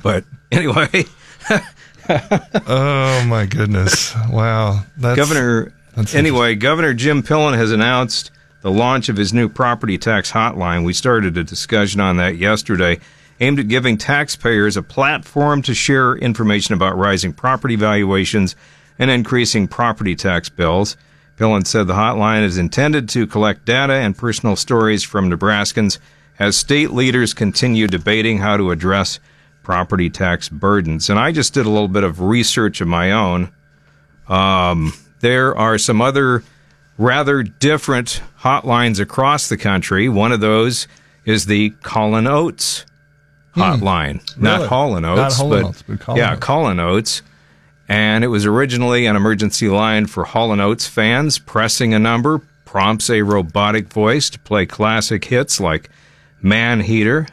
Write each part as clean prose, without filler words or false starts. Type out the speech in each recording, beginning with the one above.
But anyway. Oh, my goodness. Wow. Governor Jim Pillen has announced the launch of his new property tax hotline. We started a discussion on that yesterday, aimed at giving taxpayers a platform to share information about rising property valuations and increasing property tax bills. Pillen said the hotline is intended to collect data and personal stories from Nebraskans as state leaders continue debating how to address property tax burdens. And I just did a little bit of research of my own. There are some other rather different hotlines across the country. One of those is the Colin Oates hotline. Really? Not Hall & Oates, but Colin Oates. And it was originally an emergency line for Hall & Oates fans. Pressing a number prompts a robotic voice to play classic hits like Man Eater.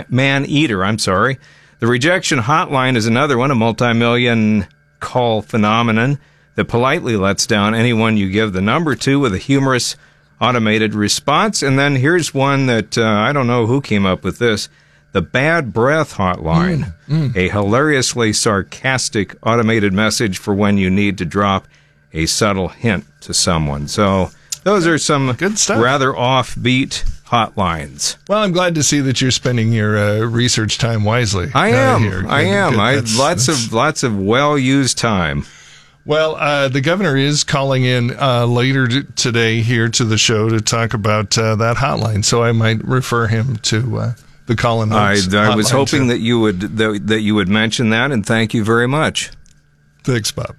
The rejection hotline is another one, a multi-million call phenomenon that politely lets down anyone you give the number to with a humorous automated response. And then here's one that I don't know who came up with this, the Bad Breath hotline, a hilariously sarcastic automated message for when you need to drop a subtle hint to someone. So those are some good stuff. Rather offbeat hotlines. Well, I'm glad to see that you're spending your research time wisely. I am. I have lots of well-used time. Well, the governor is calling in later today here to the show to talk about that hotline, so I might refer him to the Colin Oates. I was hoping that you would mention that, and thank you very much. Thanks, Bob.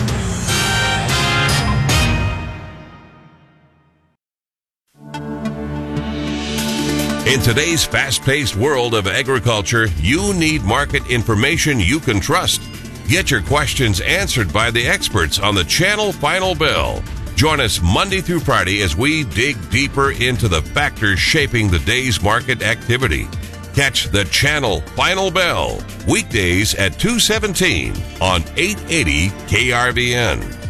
In today's fast-paced world of agriculture, you need market information you can trust. Get your questions answered by the experts on the Channel Final Bell. Join us Monday through Friday as we dig deeper into the factors shaping the day's market activity. Catch the Channel Final Bell weekdays at 2:17 on 880 KRVN.